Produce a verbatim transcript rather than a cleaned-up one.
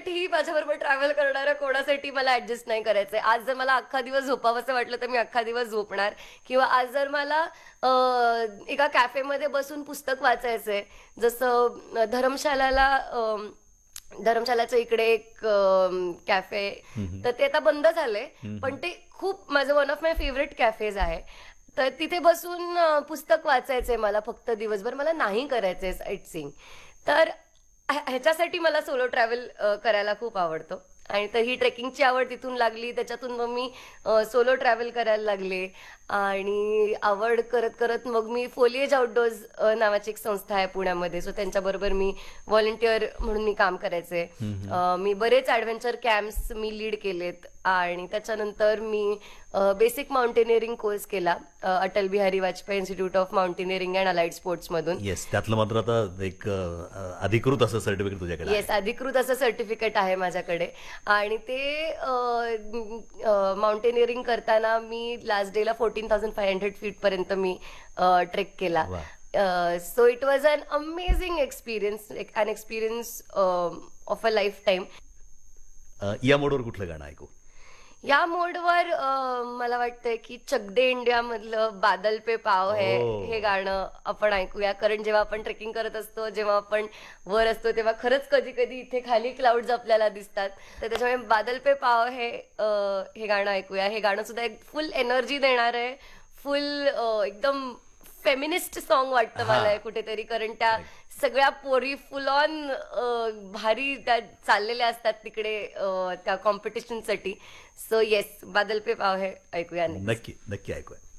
कोणासाठीही माझ्याबरोबर ट्रॅव्हल करणाऱ्या कोणासाठी मला ऍडजस्ट नाही करायचंय. आज जर मला अख्खा दिवस झोपावंसं वाटलं तर मी अख्खा दिवस झोपणार किंवा आज जर मला अ, एका कॅफेमध्ये बसून पुस्तक वाचायचंय, जसं अ, धर्मशालाला अ, धर्मशालाच्या इकडे एक कॅफे, तर ते आता बंद झालंय, पण ते खूप माझं one of my favourite cafes आहे. तर तिथे बसून अ, पुस्तक वाचायचंय मला फक्त दिवसभर, मला नाही करायचंय साईटसीइंग. तर ह्या- ह्याच्यासाठी मला सोलो ट्रॅव्हल करायला खूप आवडतं. आणि तर ही ट्रेकिंगची आवड तिथून लागली, त्याच्यातून मग मी सोलो ट्रॅव्हल करायला लागले. आणि आवड करत करत मग मी फोलिएज आउटडोर्स नावाची एक संस्था आहे पुण्यामध्ये, सो त्यांच्याबरोबर मी व्हॉलंटिअर म्हणून मी काम करायचे. अ, मी बरेच ॲडव्हेंचर कॅम्प्स मी लीड केलेत. आणि त्याच्यानंतर मी बेसिक माउंटेनिअरिंग कोर्स केला अ, Atal Bihari Vajpayee institute of mountaineering and allied स्पोर्ट्समधून. Yes, त्यातलं मात्र आता एक अ, अधिकृत असं सर्टिफिकेट तुझ्याकडे आहे. येस, अधिकृत असं सर्टिफिकेट आहे माझ्याकडे. आणि ते माउंटेनिअरिंग करताना मी लास्ट डेला fourteen thousand five hundred feet पर्यंत मी ट्रेक केला. वा. So it was an amazing experience, an experience of a life time. अ, या मोडवर कुठलं गाणं ऐकू? या मोडवर अ, मला वाटतंय की चक दे इंडिया मधलं बादल पे पाव है ओ. हे गाणं आपण ऐकूया. कारण जेव्हा आपण ट्रेकिंग करत असतो, जेव्हा आपण वर असतो, तेव्हा खरंच कधी कधी इथे खाली क्लाउड्स आपल्याला दिसतात. तर त्याच्यामुळे बादल पे पाव हे अ, हे गाणं ऐकूया. हे गाणं सुद्धा एक फुल एनर्जी देणार आहे, फुल एकदम फेमिनिस्ट सॉन्ग वाटतं हा. मला हे कुठेतरी. कारण त्या सगळ्या पोरी फुल ऑन भारी त्या चाललेल्या असतात तिकडे अ, त्या कॉम्पिटिशनसाठी. सो येस, बादल पे पाव हे ऐकूया. नक्की नक्की ऐकूया.